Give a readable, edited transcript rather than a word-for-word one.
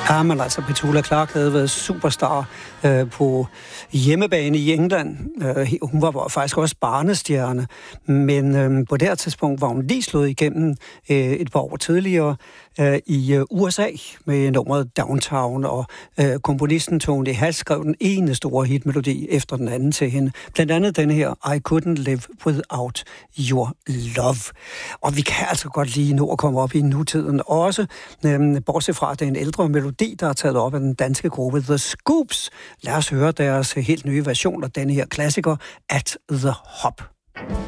Ja, men altså, Petula Clark havde været superstar på hjemmebane i England. Hun var faktisk også barnestjerne, men på det her tidspunkt var hun lige slået igennem et par år tidligere i USA med nummeret Downtown, og komponisten Tony Hash skrev den ene store hitmelodi efter den anden til hende. Blandt andet den her, I Couldn't Live Without Your Love. Og vi kan altså godt lige nå at komme op i nutiden også, bortset fra, at det er en ældre melodi, der er taget op af den danske gruppe The Scoops. Lad os høre deres helt nye version af denne her klassiker, At the Hop.